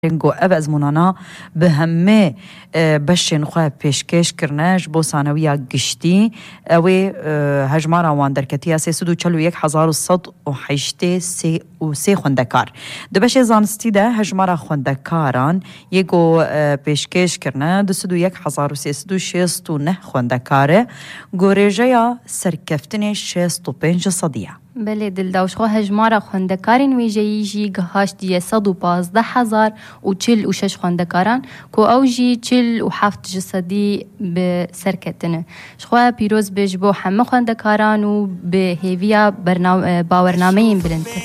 رنگو او از منانا به همه بشین خواه پیشکش کرنش بو ثانویه گشتی اوی هجمار وان درکتی 341,183 خوندکار ده بشه زانستی ده هجمار خوندکاران یکو پیشکش کرنه 201,369 خوندکاره گوریجه یا سرکفتن 65 صدیه. بله دلداوش خو هجمار خوندکارین ویجیجی گهاش دیه 115,046 خوندکاران کو اوجی 47 جسدی به سرکتنه شخوا پیروز بجبو همه خوندکاران و به هیویا باورنامه این بلند